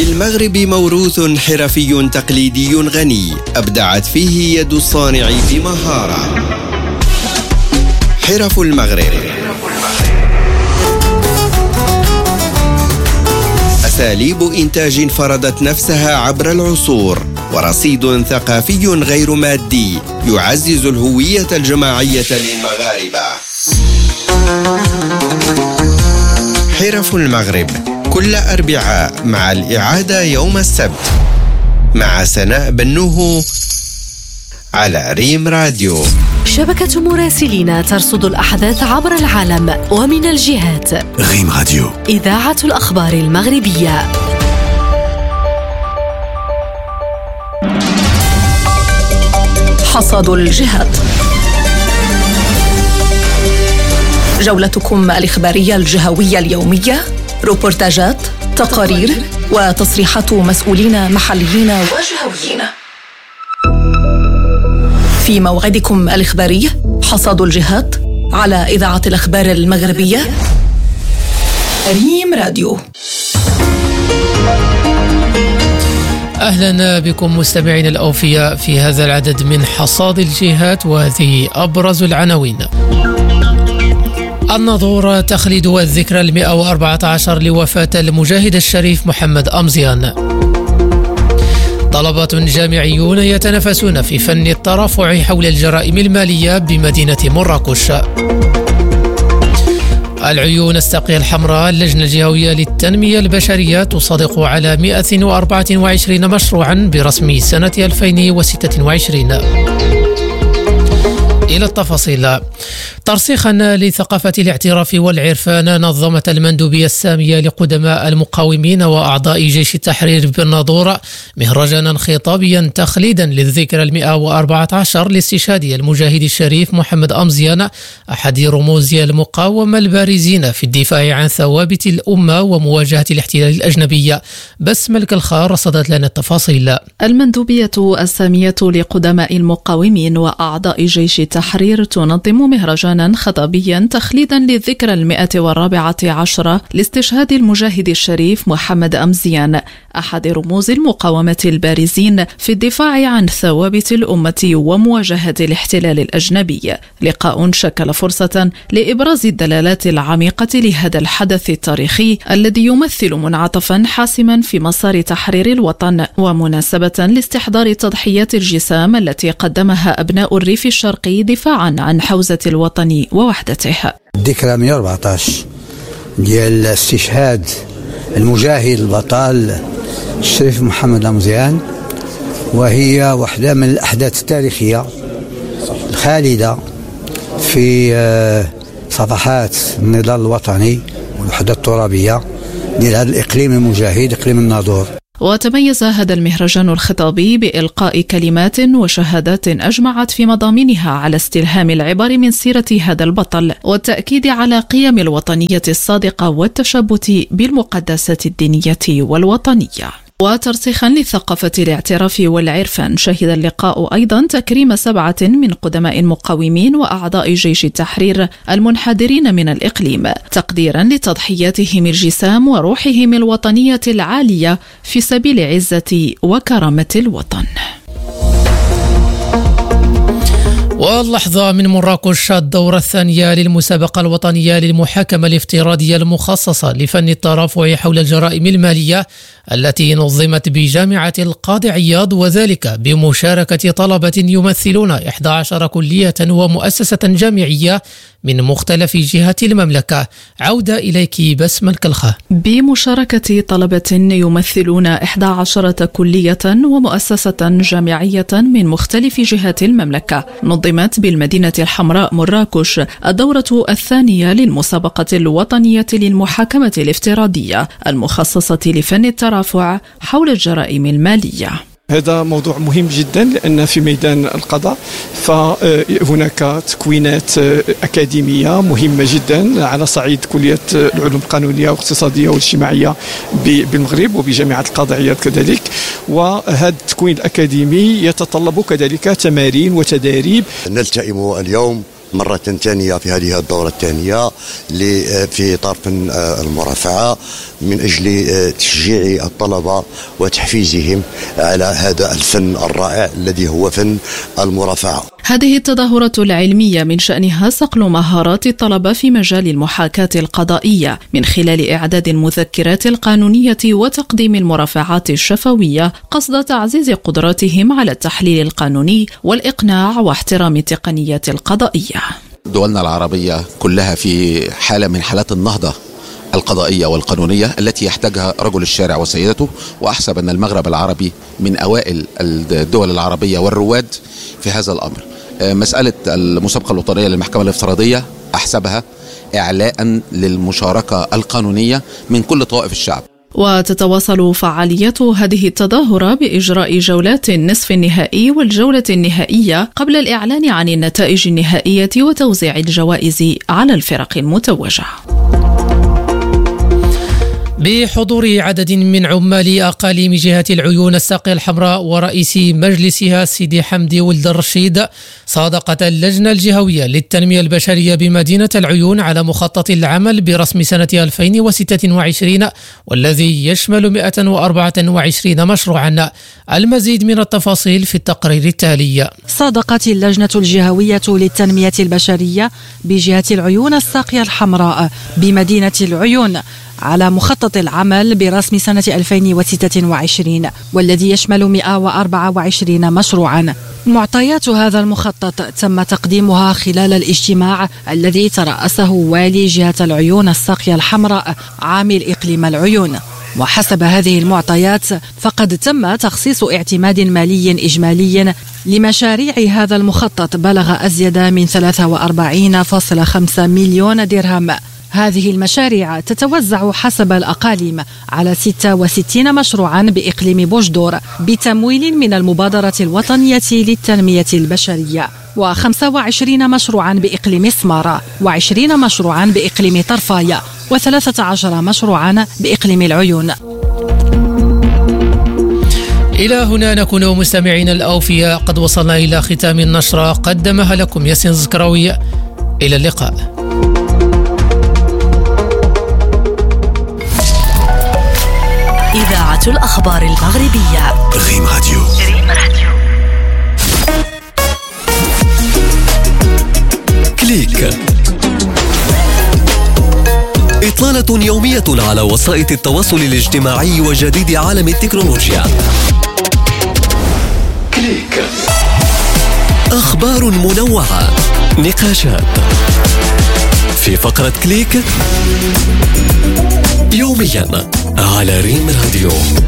للمغرب موروث حرفي تقليدي غني أبدعت فيه يد الصانع بمهارة. حرف المغرب، أساليب إنتاج فرضت نفسها عبر العصور، ورصيد ثقافي غير مادي يعزز الهوية الجماعية للمغاربة. حرف المغرب كل أربعاء مع الإعادة يوم السبت مع سناء بنوه على ريم راديو. شبكة مراسلين ترصد الأحداث عبر العالم ومن الجهات. ريم راديو، إذاعة الأخبار المغربية. حصاد الجهات، جولتكم الإخبارية الجهوية اليومية، روبورتاجات، تقارير وتصريحات مسؤولين محليين وجهويين. في موعدكم الإخباري حصاد الجهات على إذاعة الأخبار المغربية ريم راديو. أهلا بكم مستمعين الأوفياء في هذا العدد من حصاد الجهات، وهذه أبرز العناوين. الناظور تخليد الذكرى 114 لوفاة المجاهد الشريف محمد أمزيان. طلبة جامعيون يتنافسون في فن الترافع حول الجرائم المالية بمدينة مراكش. العيون الساقية الحمراء، اللجنة الجهوية للتنمية البشرية تصادق على 124 مشروعا برسم سنة 2026. إلى التفاصيل. ترسيخا لثقافة الاعتراف والعرفان، نظمت المندوبية السامية لقدماء المقاومين وأعضاء جيش التحرير بالناظور مهرجانا خطابيا تخليدا للذكرى 114 لاستشهاد المجاهد الشريف محمد أمزيان، أحد رموز المقاومة البارزين في الدفاع عن ثوابت الأمة ومواجهة الاحتلال الأجنبي. بسمة الكلخا رصدت لنا التفاصيل. المندوبية السامية لقدماء المقاومين وأعضاء جيش التحرير تنظم مهرجانا خطابيا تخليدا للذكرى 114 لاستشهاد المجاهد الشريف محمد أمزيان، أحد رموز المقاومة البارزين في الدفاع عن ثوابت الأمة ومواجهة الاحتلال الأجنبي. لقاء شكل فرصة لإبراز الدلالات العميقة لهذا الحدث التاريخي الذي يمثل منعطفا حاسما في مسار تحرير الوطن، ومناسبة لاستحضار تضحيات الجسام التي قدمها أبناء الريف الشرقي دفاعا عن حوزة الوطن ووحدته. الذكرى 114 ديال استشهاد المجاهد البطل الشريف محمد أمزيان، وهي واحدة من الأحداث التاريخية الخالدة في صفحات النضال الوطني والوحدة الترابية ديال هذا الإقليم المجاهد، إقليم الناظور. وتميز هذا المهرجان الخطابي بإلقاء كلمات وشهادات أجمعت في مضامينها على استلهام العبر من سيرة هذا البطل والتأكيد على قيم الوطنية الصادقة والتشبث بالمقدسات الدينية والوطنية. وترسيخا لثقافة الاعتراف والعرفان، شهد اللقاء أيضا تكريم 7 من قدماء المقاومين وأعضاء جيش التحرير المنحدرين من الإقليم، تقديرا لتضحياتهم الجسام وروحهم الوطنية العالية في سبيل عزة وكرامة الوطن. واللحظة من مراكش، الدورة الثانية للمسابقة الوطنية للمحاكمة الافتراضية المخصصة لفن الترافع حول الجرائم المالية التي نظمت بجامعة القاضي عياض، وذلك بمشاركة طلبة يمثلون 11 كلية ومؤسسة جامعية من مختلف جهات المملكة. عودة إليك بسمة الكلخة. بمشاركة طلبة يمثلون 11 كلية ومؤسسة جامعية من مختلف جهات المملكة، نظمت بالمدينة الحمراء مراكش الدورة الثانية للمسابقة الوطنية للمحاكمة الافتراضية المخصصة لفن الترافع حول الجرائم المالية. هذا موضوع مهم جدا، لأن في ميدان القضاء فهناك تكوينات أكاديمية مهمة جدا على صعيد كلية العلوم القانونية والاقتصادية والاجتماعية بالمغرب وبجامعة القاضي عياض كذلك، وهذا التكوين الأكاديمي يتطلب كذلك تمارين وتداريب. نلتئم اليوم مرة ثانية في هذه الدورة الثانية في طرف المرافعة من أجل تشجيع الطلبة وتحفيزهم على هذا الفن الرائع الذي هو فن المرافعة. هذه التظاهرة العلمية من شأنها صقل مهارات الطلبة في مجال المحاكاة القضائية من خلال إعداد المذكرات القانونية وتقديم المرافعات الشفوية قصد تعزيز قدراتهم على التحليل القانوني والإقناع واحترام التقنيات القضائية. دولنا العربية كلها في حالة من حالات النهضة القضائية والقانونية التي يحتاجها رجل الشارع وسيدته، وأحسب أن المغرب العربي من أوائل الدول العربية والرواد في هذا الأمر. مسألة المسابقة الوطنية للمحكمة الافتراضية أحسبها إعلاء للمشاركة القانونية من كل طوائف الشعب. وتتواصل فعاليات هذه التظاهرة بإجراء جولات النصف النهائي والجولة النهائية قبل الإعلان عن النتائج النهائية وتوزيع الجوائز على الفرق المتوجة. بحضور عدد من عمال أقاليم جهة العيون الساقية الحمراء ورئيس مجلسها سيدي حمدي ولد الرشيد، صادقت اللجنة الجهوية للتنمية البشرية بمدينة العيون على مخطط العمل برسم سنة 2026 والذي يشمل 124 مشروعا. المزيد من التفاصيل في التقرير التالي. صادقت اللجنة الجهوية للتنمية البشرية بجهة العيون الساقية الحمراء بمدينة العيون على مخطط العمل برسم سنة 2026 والذي يشمل 124 مشروعا. معطيات هذا المخطط تم تقديمها خلال الاجتماع الذي ترأسه والي جهة العيون الساقية الحمراء عامل إقليم العيون. وحسب هذه المعطيات فقد تم تخصيص اعتماد مالي إجمالي لمشاريع هذا المخطط بلغ أزيد من 43.5 مليون درهم. هذه المشاريع تتوزع حسب الأقاليم على 66 مشروعا بإقليم بوجدور بتمويل من المبادرة الوطنية للتنمية البشرية، و25 مشروعا بإقليم سمارة، و20 مشروعا بإقليم طرفاية، و13 مشروعا بإقليم العيون. إلى هنا نكون مستمعين الأوفياء قد وصلنا إلى ختام النشرة قدمها لكم ياسين زكراوي. إلى اللقاء. إذاعة الأخبار المغربية ريم راديو. كليك، إطلالة يومية على وسائط التواصل الاجتماعي وجديد عالم التكنولوجيا. كليك، أخبار منوعة، نقاشات في فقرة كليك يوميا على ريم راديو.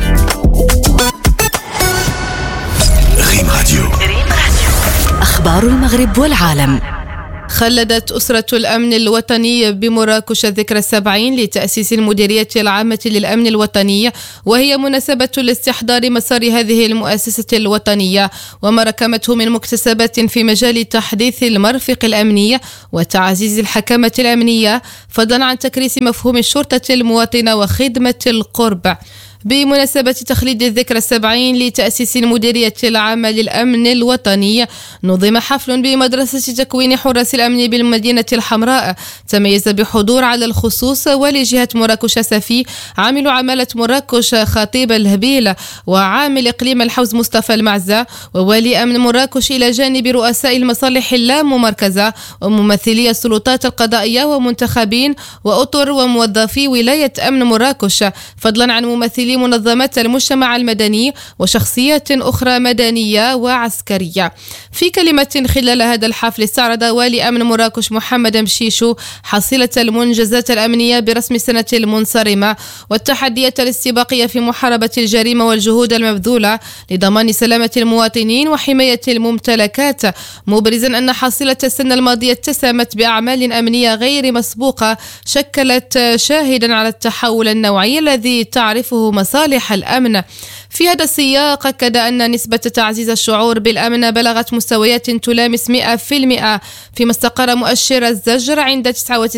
ريم راديو، أخبار المغرب والعالم. خلدت أسرة الأمن الوطني بمراكش ذكرى 70 لتأسيس المديرية العامة للأمن الوطني، وهي مناسبة لاستحضار مسار هذه المؤسسة الوطنية وما ركمته من مكتسبات في مجال تحديث المرفق الأمني وتعزيز الحكامة الأمنية، فضلا عن تكريس مفهوم الشرطة المواطنة وخدمة القرب. بمناسبة تخليد الذكرى 70 لتأسيس المديرية العامة للأمن الوطني، نظم حفل بمدرسة تكوين حراس الأمن بالمدينة الحمراء تميز بحضور على الخصوص والي جهة مراكش سفي، عامل عمالة مراكش خطيب الهبيل، وعامل إقليم الحوز مصطفى المعزة، ووالي أمن مراكش، إلى جانب رؤساء المصالح اللاممركزة وممثلي السلطات القضائية ومنتخبين وأطر وموظفي ولاية أمن مراكش، فضلا عن ممثلي منظمات المجتمع المدني وشخصيات أخرى مدنية وعسكرية. في كلمة خلال هذا الحفل استعرض والي أمن مراكش محمد مشيشو حصيلة المنجزات الأمنية برسم سنة المنصرمة والتحديات الاستباقية في محاربة الجريمة والجهود المبذولة لضمان سلامة المواطنين وحماية الممتلكات، مبرزا أن حصيلة السنة الماضية اتسمت بأعمال أمنية غير مسبوقة شكلت شاهدا على التحول النوعي الذي تعرفه مصر مصالح الأمن. في هذا السياق أكد أن نسبة تعزيز الشعور بالأمن بلغت مستويات تلامس 100%، فيما استقر مؤشر الزجر عند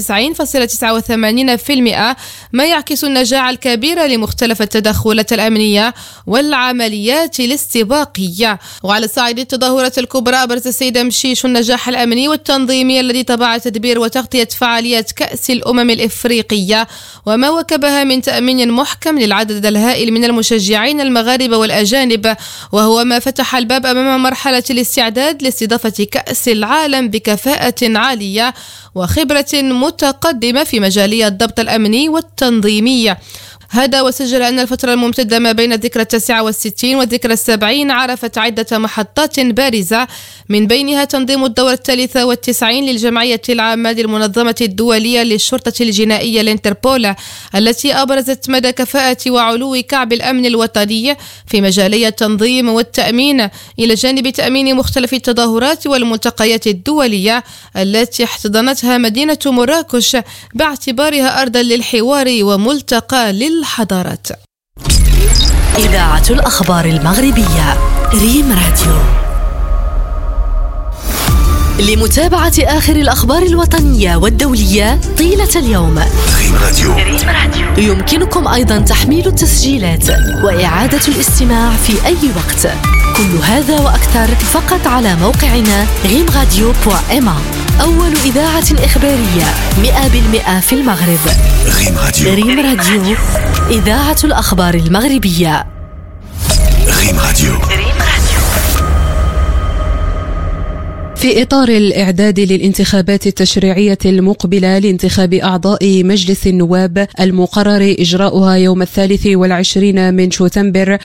99.89%، ما يعكس النجاح الكبير لمختلف التدخلات الأمنية والعمليات الاستباقية. وعلى الصعيد التظاهرات الكبرى، أبرز السيد مشيش النجاح الأمني والتنظيمي الذي تبع تدبير وتغطية فعاليات كأس الأمم الإفريقية، وما وكبها من تأمين محكم للعدد الهائل من المشجعين المغاربة والأجانب، وهو ما فتح الباب أمام مرحلة الاستعداد لاستضافة كأس العالم بكفاءة عالية وخبرة متقدمة في مجال الضبط الأمني والتنظيمي. هذا وسجل أن الفترة الممتدة ما بين الذكرى 69 والذكرى 70 عرفت عدة محطات بارزة، من بينها تنظيم الدورة 93 للجمعية العامة للمنظمة الدولية للشرطة الجنائية الانتربول، التي أبرزت مدى كفاءة وعلو كعب الأمن الوطني في مجالي التنظيم والتأمين، إلى جانب تأمين مختلف التظاهرات والملتقيات الدولية التي احتضنتها مدينة مراكش باعتبارها أرضا للحوار وملتقى للحضارات. إذاعة الأخبار المغربية ريم راديو. لمتابعة آخر الأخبار الوطنية والدولية طيلة اليوم، ريم راديو. يمكنكم أيضا تحميل التسجيلات وإعادة الاستماع في أي وقت. كل هذا وأكثر فقط على موقعنا rimradio.ma، أول إذاعة إخبارية 100% في المغرب. ريم راديو، إذاعة الأخبار المغربية. ريم راديو. في إطار الإعداد للانتخابات التشريعية المقبلة لانتخاب أعضاء مجلس النواب المقرر إجراؤها يوم 23 من شتنبر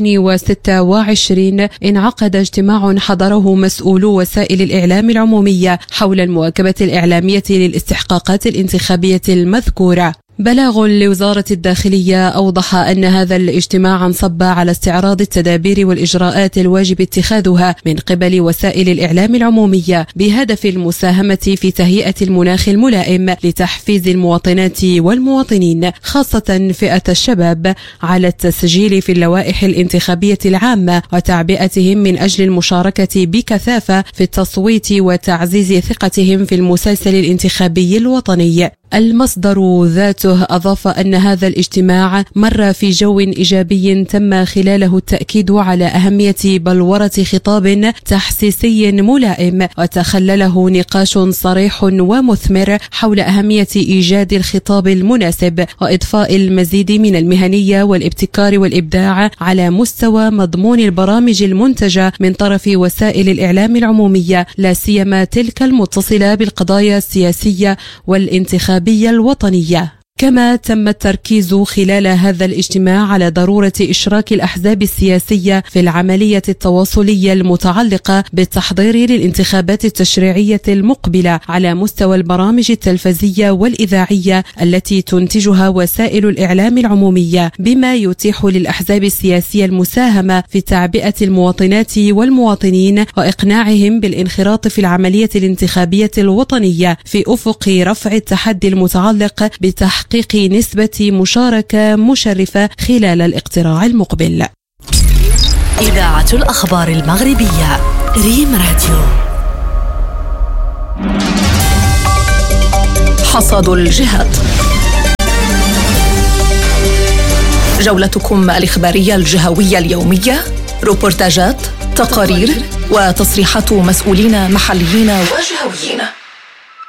2026، انعقد اجتماع حضره مسؤولو وسائل الإعلام العمومية حول المواكبة الإعلامية للاستحقاقات الانتخابية المذكورة. بلاغ لوزارة الداخلية أوضح أن هذا الاجتماع انصب على استعراض التدابير والإجراءات الواجب اتخاذها من قبل وسائل الإعلام العمومية بهدف المساهمة في تهيئة المناخ الملائم لتحفيز المواطنات والمواطنين، خاصة فئة الشباب، على التسجيل في اللوائح الانتخابية العامة وتعبئتهم من أجل المشاركة بكثافة في التصويت وتعزيز ثقتهم في المسلسل الانتخابي الوطني. المصدر ذاته أضاف أن هذا الاجتماع مر في جو إيجابي تم خلاله التأكيد على أهمية بلورة خطاب تحسيسي ملائم، وتخلله نقاش صريح ومثمر حول أهمية إيجاد الخطاب المناسب وإضفاء المزيد من المهنية والابتكار والإبداع على مستوى مضمون البرامج المنتجة من طرف وسائل الإعلام العمومية، لا سيما تلك المتصلة بالقضايا السياسية والانتخابية الوطنية. كما تم التركيز خلال هذا الاجتماع على ضرورة إشراك الأحزاب السياسية في العملية التواصلية المتعلقة بالتحضير للانتخابات التشريعية المقبلة على مستوى البرامج التلفزية والإذاعية التي تنتجها وسائل الإعلام العمومية، بما يتيح للأحزاب السياسية المساهمة في تعبئة المواطنات والمواطنين وإقناعهم بالانخراط في العملية الانتخابية الوطنية في أفق رفع التحدي المتعلق بتحقيق نسبة مشاركة مشرفة خلال الاقتراع المقبل. إذاعة الأخبار المغربية ريم راديو. حصاد الجهات، جولتكم الإخبارية الجهوية اليومية، روبورتاجات، تقارير وتصريحات مسؤولين محليين وجهويين.